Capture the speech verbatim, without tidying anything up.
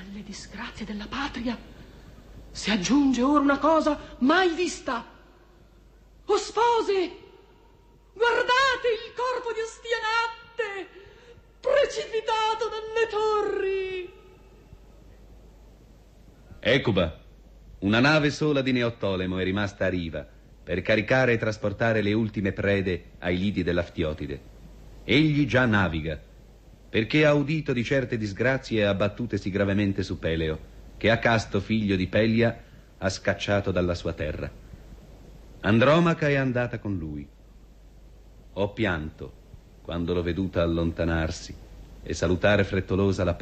Alle disgrazie della patria si aggiunge ora una cosa mai vista. O spose, guardate il corpo di Ostianatte precipitato dalle torri. Ecuba, una nave sola di Neottolemo è rimasta a riva per caricare e trasportare le ultime prede ai lidi dell'Aftiotide. Egli già naviga, perché ha udito di certe disgrazie abbattutesi gravemente su Peleo, che Acasto, figlio di Pelia, ha scacciato dalla sua terra. Andromaca è andata con lui. Ho pianto quando l'ho veduta allontanarsi e salutare frettolosa la